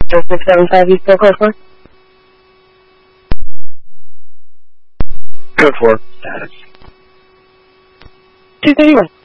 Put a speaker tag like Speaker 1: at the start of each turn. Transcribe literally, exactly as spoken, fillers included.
Speaker 1: six seven five, you still code four?
Speaker 2: Code four. Status.
Speaker 1: two thirty-one.